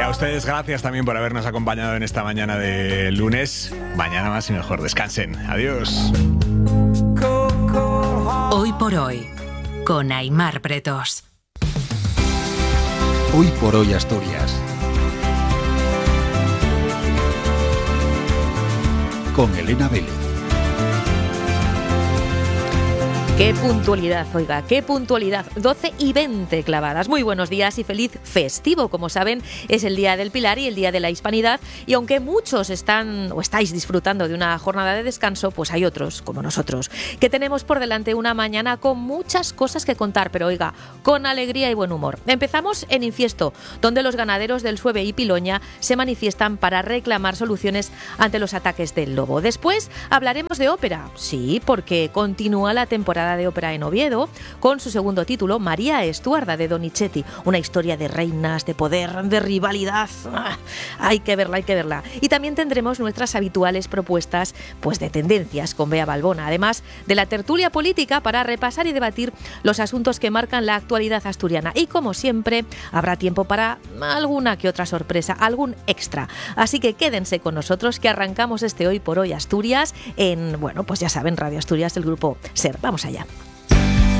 a ustedes gracias también por habernos acompañado en esta mañana de lunes. Mañana más y mejor. Descansen. Adiós. Hoy por hoy, con Aimar Pretos. Hoy por hoy Asturias. Con Elena Vélez. ¡Qué puntualidad, oiga! ¡Qué puntualidad! 12:20 clavadas. Muy buenos días y feliz festivo. Como saben, es el Día del Pilar y el Día de la Hispanidad. Y aunque muchos están o estáis disfrutando de una jornada de descanso, pues hay otros, como nosotros, que tenemos por delante una mañana con muchas cosas que contar, pero oiga, con alegría y buen humor. Empezamos en Infiesto, donde los ganaderos del Sueve y Piloña se manifiestan para reclamar soluciones ante los ataques del lobo. Después hablaremos de ópera. Sí, porque continúa la temporada de ópera en Oviedo con su segundo título, María Estuarda de Donizetti, una historia de reinas, de poder, de rivalidad. Hay que verla, hay que verla. Y también tendremos nuestras habituales propuestas pues de tendencias con Bea Balbona, además de la tertulia política para repasar y debatir los asuntos que marcan la actualidad asturiana. Y como siempre, habrá tiempo para alguna que otra sorpresa, algún extra. Así que quédense con nosotros que arrancamos este Hoy por Hoy Asturias en, bueno, pues ya saben, Radio Asturias del grupo SER. Vamos allá.